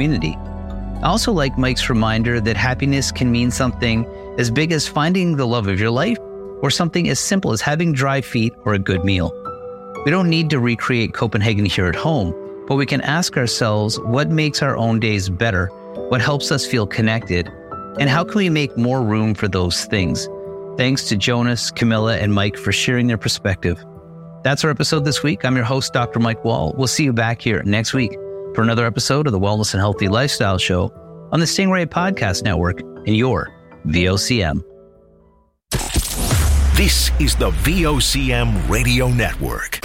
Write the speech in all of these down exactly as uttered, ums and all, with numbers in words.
community. I also like Mike's reminder that happiness can mean something as big as finding the love of your life or something as simple as having dry feet or a good meal. We don't need to recreate Copenhagen here at home, but we can ask ourselves what makes our own days better, what helps us feel connected, and how can we make more room for those things? Thanks to Jonas, Camilla, and Mike for sharing their perspective. That's our episode this week. I'm your host, Doctor Mike Wall. We'll see you back here next week for another episode of the Wellness and Healthy Lifestyle Show on the Stingray Podcast Network and your V O C M. This is the V O C M Radio Network.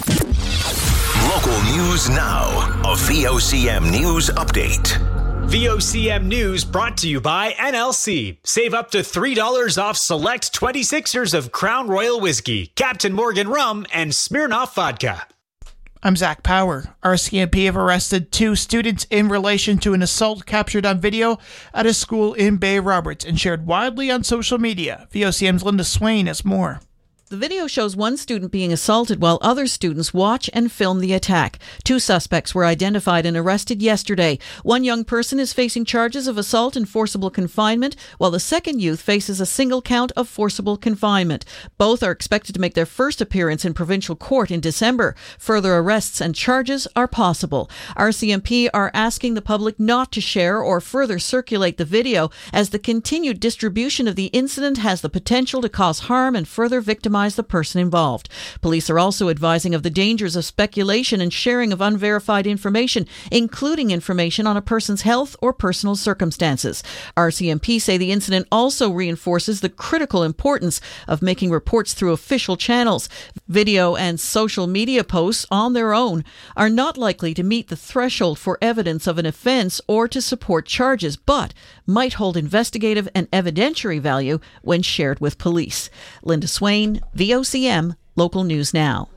Local news now. A V O C M News Update. V O C M News brought to you by N L C. Save up to three dollars off select twenty-sixers of Crown Royal Whiskey, Captain Morgan Rum, and Smirnoff Vodka. I'm Zach Power. R C M P have arrested two students in relation to an assault captured on video at a school in Bay Roberts and shared widely on social media. V O C M's Linda Swain has more. The video shows one student being assaulted while other students watch and film the attack. Two suspects were identified and arrested yesterday. One young person is facing charges of assault and forcible confinement, while the second youth faces a single count of forcible confinement. Both are expected to make their first appearance in provincial court in December. Further arrests and charges are possible. R C M P are asking the public not to share or further circulate the video, as the continued distribution of the incident has the potential to cause harm and further victimize the person involved. Police are also advising of the dangers of speculation and sharing of unverified information, including information on a person's health or personal circumstances. R C M P say the incident also reinforces the critical importance of making reports through official channels. Video and social media posts on their own are not likely to meet the threshold for evidence of an offense or to support charges, but might hold investigative and evidentiary value when shared with police. Linda Swain, V O C M, Local News Now.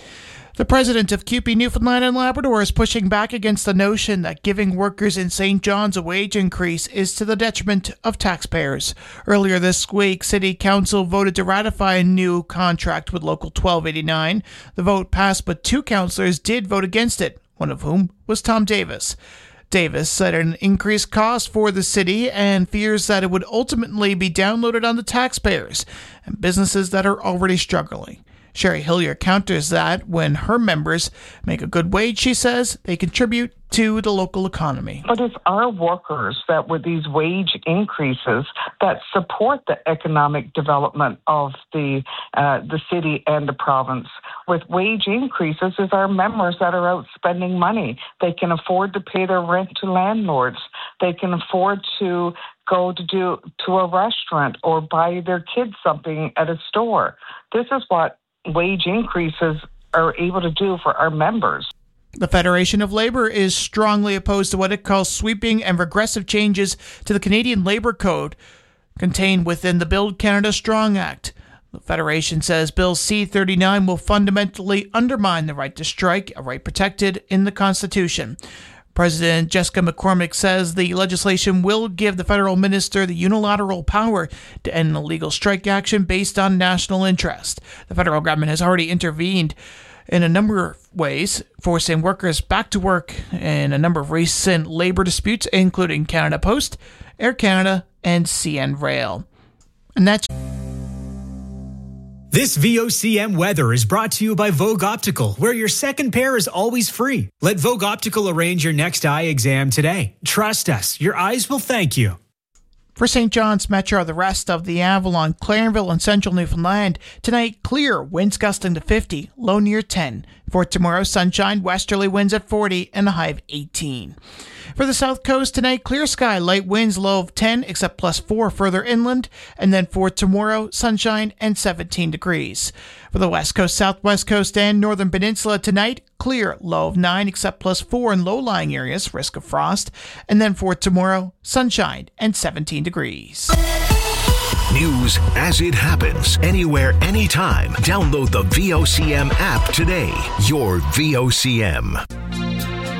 The president of C U P E Newfoundland and Labrador is pushing back against the notion that giving workers in Saint John's a wage increase is to the detriment of taxpayers. Earlier this week, City Council voted to ratify a new contract with Local twelve eighty-nine. The vote passed, but two councillors did vote against it, one of whom was Tom Davis. Davis said an increased cost for the city and fears that it would ultimately be downloaded on the taxpayers and businesses that are already struggling. Sherry Hillier counters that when her members make a good wage, she says, they contribute to the local economy. But it's our workers that with these wage increases that support the economic development of the uh, the city and the province. With wage increases, it's our members that are out spending money. They can afford to pay their rent to landlords. They can afford to go to do to a restaurant or buy their kids something at a store. This is what wage increases are able to do for our members. The Federation of Labour is strongly opposed to what it calls sweeping and regressive changes to the Canadian Labour Code contained within the Build Canada Strong Act. The Federation says Bill C thirty-nine will fundamentally undermine the right to strike, a right protected in the Constitution. President Jessica McCormick says the legislation will give the federal minister the unilateral power to end illegal strike action based on national interest. The federal government has already intervened in a number of ways, forcing workers back to work in a number of recent labor disputes, including Canada Post, Air Canada, and C N Rail. And that's... This V O C M weather is brought to you by Vogue Optical, where your second pair is always free. Let Vogue Optical arrange your next eye exam today. Trust us, your eyes will thank you. For Saint John's Metro, the rest of the Avalon, Clarenville, and central Newfoundland, tonight clear, winds gusting to fifty, low near ten. For tomorrow, sunshine, westerly winds at forty, and a high of eighteen. For the south coast tonight, clear sky, light winds, low of ten, except plus four further inland. And then for tomorrow, sunshine and seventeen degrees. For the west coast, southwest coast, and northern peninsula tonight, clear, low of nine, except plus four in low-lying areas, risk of frost. And then for tomorrow, sunshine and seventeen degrees. News as it happens, anywhere, anytime. Download the V O C M app today. Your V O C M.